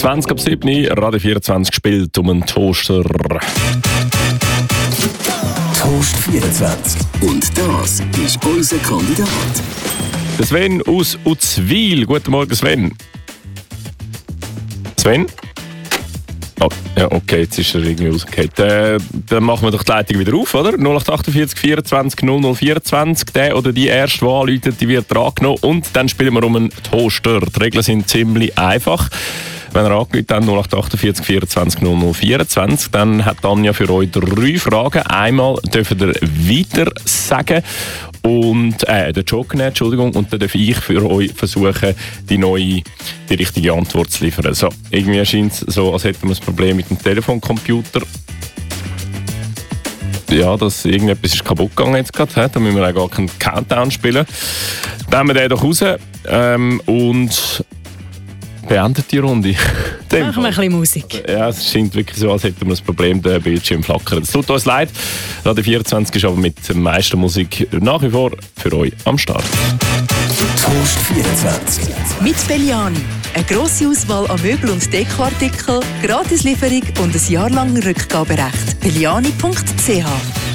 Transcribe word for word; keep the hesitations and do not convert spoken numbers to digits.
zwanzig ab sieben, Radio vierundzwanzig spielt um einen Toaster. Toast vierundzwanzig. Und das ist unser Kandidat. Der Sven aus Uzwil. Guten Morgen, Sven. Sven? Oh, ja, okay, jetzt ist er irgendwie rausgefallen. Äh, dann machen wir doch die Leitung wieder auf, oder? null acht achtundvierzig vierundzwanzig null null vierundzwanzig. Der oder die erste, die anruft, die wird angenommen. Und dann spielen wir um einen Toaster. Die Regeln sind ziemlich einfach. Wenn ihr angerufen dann null acht achtundvierzig vierundzwanzig null null vierundzwanzig, dann hat Anja für euch drei Fragen. Einmal dürft ihr weiter sagen und äh, den Joker nehmen, Entschuldigung, und dann darf ich für euch versuchen, die neue, die richtige Antwort zu liefern. So, irgendwie erscheint es so, als hätten wir ein Problem mit dem Telefoncomputer. Ja, dass irgendetwas ist kaputt gegangen jetzt gerade, da müssen wir auch gar keinen Countdown spielen. Dann haben wir den doch raus ähm, und beendet die Runde. Machen wir ein bisschen Musik. Ja, es scheint wirklich so, als hätten wir das Problem, der Bildschirm flackert. Es tut uns leid. Radio vierundzwanzig ist aber mit der meisten Musik nach wie vor für euch am Start. Toast vierundzwanzig. Mit Belliani. Eine grosse Auswahl an Möbel- und Dekoartikeln, Gratislieferung und ein Jahr lang Rückgaberecht. belliani punkt c h